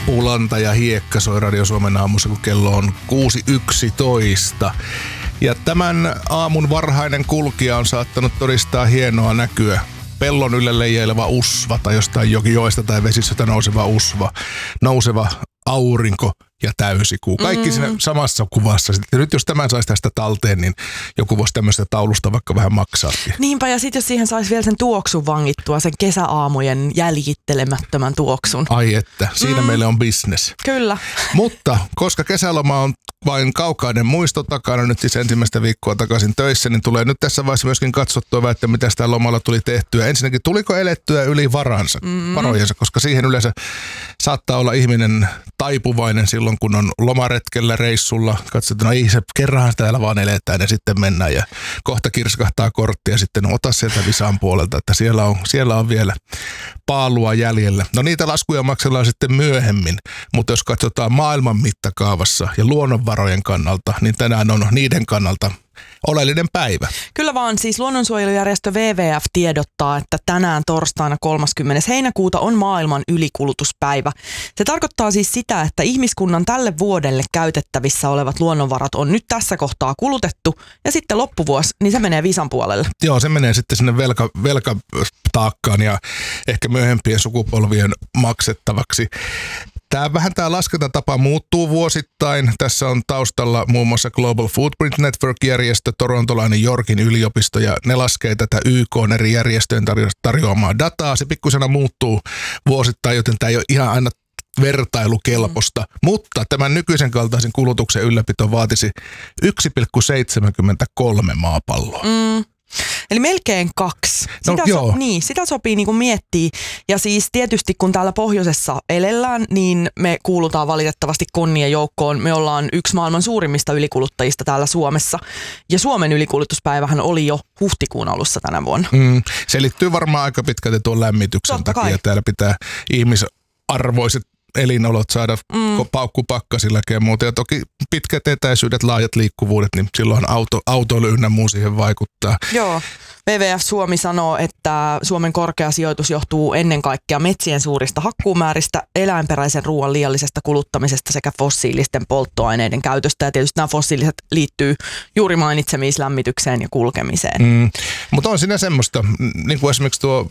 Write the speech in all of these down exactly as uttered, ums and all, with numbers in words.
Ulanta ja Hiekka soi Radio Suomen aamussa, kun kello on kuusi yksitoista. Ja tämän aamun varhainen kulkija on saattanut todistaa hienoa näkyä. Pellon ylle leijaileva usva tai jostain jokijoesta tai vesistöstä nouseva usva, nouseva aurinko ja täysikuu. Kaikki siinä samassa kuvassa. Sitten nyt jos tämän saisi tästä talteen, niin joku voisi tämmöistä taulusta vaikka vähän maksaakin. Niinpä, ja sitten jos siihen saisi vielä sen tuoksun vangittua, sen kesäaamujen jäljittelemättömän tuoksun. Ai että, siinä mm. meille on business. Kyllä. Mutta koska kesäloma on vain kaukainen muisto takana, nyt siis ensimmäistä viikkoa takaisin töissä, niin tulee nyt tässä vaiheessa myöskin katsottua, että mitä sitä lomalla tuli tehtyä. Ensinnäkin, tuliko elettyä yli varansa, mm. varojensa, koska siihen yleensä saattaa olla ihminen taipuvainen silloin, kun on lomaretkellä, reissulla. Katsotaan, no ei se, kerranhan täällä vaan eletään ja sitten mennään ja kohta kirskahtaa kortti ja sitten ota sieltä Visan puolelta, että siellä on, siellä on vielä paalua jäljellä. No niitä laskuja maksellaan sitten myöhemmin, mutta jos katsotaan maailman mittakaavassa ja luonnonvarojen kannalta, niin tänään on niiden kannalta oleellinen päivä. Kyllä vaan, siis luonnonsuojelujärjestö W W F tiedottaa, että tänään torstaina kolmaskymmenes heinäkuuta on maailman ylikulutuspäivä. Se tarkoittaa siis sitä, että ihmiskunnan tälle vuodelle käytettävissä olevat luonnonvarat on nyt tässä kohtaa kulutettu ja sitten loppuvuosi, niin se menee Visan puolelle. Joo, se menee sitten sinne velka, velkataakkaan ja ehkä myöhempien sukupolvien maksettavaksi. Tämä vähän tämä laskentatapa muuttuu vuosittain. Tässä on taustalla muun muassa Global Footprint Network-järjestö, torontolainen Yorkin yliopisto, ja ne laskee tätä Y K:n eri järjestöjen tarjo- tarjoamaa dataa. Se pikkusena muuttuu vuosittain, joten tämä ei ole ihan aina vertailukelpoista, mm. mutta tämän nykyisen kaltaisen kulutuksen ylläpito vaatisi yksi pilkku seitsemänkymmentäkolme maapalloa. Mm. Eli melkein kaksi. Sitä, no, so, niin, sitä sopii niin kuin miettiä. Ja siis tietysti kun täällä pohjoisessa elellään, niin me kuulutaan valitettavasti konnien joukkoon. Me ollaan yksi maailman suurimmista ylikuluttajista täällä Suomessa. Ja Suomen ylikulutuspäivähän oli jo huhtikuun alussa tänä vuonna. Mm, se liittyy varmaan aika pitkälti tuon lämmityksen Totta takia. kai. Täällä pitää ihmisarvoiset elinolot saada mm. paukkupakkasillakin ja muuta. Ja toki pitkät etäisyydet, laajat liikkuvuudet, niin silloin auto, autoilu ynnä muu siihen vaikuttaa. Joo. W W F Suomi sanoo, että Suomen korkea sijoitus johtuu ennen kaikkea metsien suurista hakkuumääristä, eläinperäisen ruoan liiallisesta kuluttamisesta sekä fossiilisten polttoaineiden käytöstä. Ja tietysti nämä fossiiliset liittyy juuri mainitsemiin lämmitykseen ja kulkemiseen. Mm. Mutta on siinä semmoista, niin kuin esimerkiksi tuo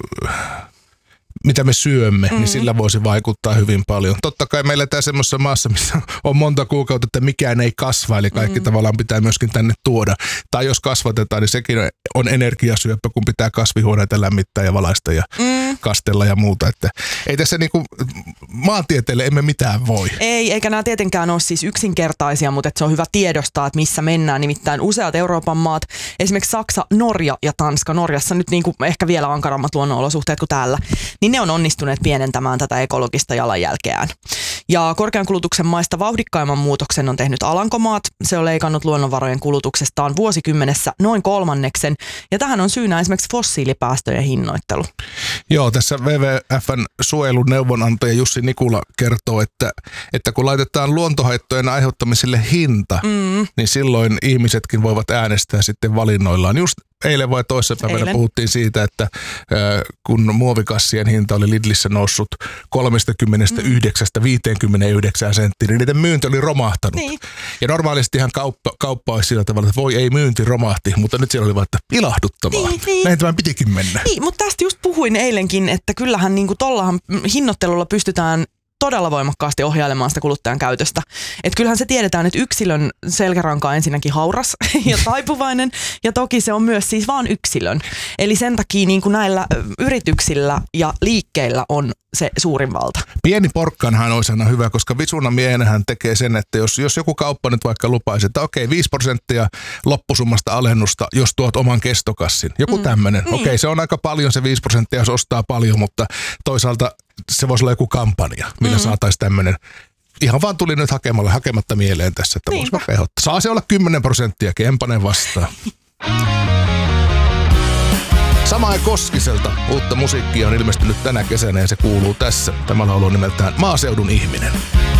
mitä me syömme, mm-hmm. niin sillä voisi vaikuttaa hyvin paljon. Totta kai meillä tää semmoisessa maassa, missä on monta kuukautta, että mikään ei kasva, eli kaikki mm-hmm. tavallaan pitää myöskin tänne tuoda. Tai jos kasvatetaan, niin sekin on energiasyöppö, kun pitää kasvihuoneita lämmittää ja valaista ja mm. kastella ja muuta. Että ei tässä niinku maantieteelle emme mitään voi. Ei, eikä nämä tietenkään ole siis yksinkertaisia, mutta se on hyvä tiedostaa, että missä mennään. Nimittäin useat Euroopan maat, esimerkiksi Saksa, Norja ja Tanska, Norjassa nyt niinku ehkä vielä ankarammat luonnonolosuhteet kuin täällä, niin ne on onnistuneet pienentämään tätä ekologista jalanjälkeään. Ja korkean kulutuksen maista vauhdikkaimman muutoksen on tehnyt Alankomaat. Se on leikannut luonnonvarojen kulutuksestaan vuosikymmenessä noin kolmanneksen. Ja tähän on syynä esimerkiksi fossiilipäästöjen hinnoittelu. Joo, tässä W W F:n suojeluneuvonantaja Jussi Nikula kertoo, että, että kun laitetaan luontohaittojen aiheuttamiselle hinta, mm. niin silloin ihmisetkin voivat äänestää sitten valinnoillaan. Just eilen vai toissapäivänä puhuttiin siitä, että äh, kun muovikassien hinta oli Lidlissä noussut kolmekymmentäyhdeksän viisikymmentäyhdeksän senttiä, niin niiden myynti oli romahtanut. Niin. Ja normaalistihan kauppa, kauppa olisi sillä tavalla, että voi ei myynti romahti, mutta nyt siellä oli vaan, että ilahduttavaa. Niin, niin. Näin tämän pitikin mennä. Niin, mutta tästä just puhuin eilenkin, että kyllähän niin kuin tollahan hinnoittelulla pystytään todella voimakkaasti ohjailemaan sitä kuluttajan käytöstä. Että kyllähän se tiedetään, että yksilön selkäranka on ensinnäkin hauras ja taipuvainen, ja toki se on myös siis vaan yksilön. Eli sen takia niin kuin näillä yrityksillä ja liikkeillä on se suurin valta. Pieni porkkanhan olisi aina hyvä, koska visuna miehenähän tekee sen, että jos, jos joku kauppa nyt vaikka lupaisi, että okei, viisi prosenttia loppusummasta alennusta, jos tuot oman kestokassin. Joku mm. tämmöinen. Niin. Okei, se on aika paljon se viisi prosenttia, jos ostaa paljon, mutta toisaalta se voisi olla joku kampanja, millä mm. saataisiin tämmöinen. Ihan vaan tuli nyt hakemalla, hakematta mieleen tässä, että voisi vaikka ehdottaa. Saa se olla kymmenen prosenttia, Kempanen vastaan. Samaa Koskiselta uutta musiikkia on ilmestynyt tänä kesänä ja se kuuluu tässä. Tämä laulu on nimeltään Maaseudun ihminen.